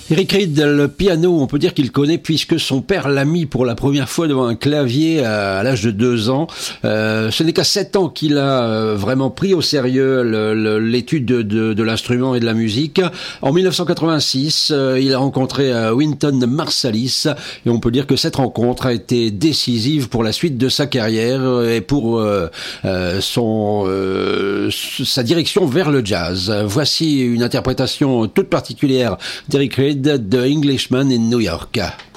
Eric Reid, le piano, on peut dire qu'il connaît puisque son père l'a mis pour la première fois devant un clavier à l'âge de 2 ans. Ce n'est qu'à 7 ans qu'il a vraiment pris au sérieux l'étude de l'instrument et de la musique. En 1986, il a rencontré Wynton Marsalis et on peut dire que cette rencontre a été décisive pour la suite de sa carrière et pour sa direction vers le jazz. Voici une interprétation toute particulière d'Eric Reid, The Englishman in New York.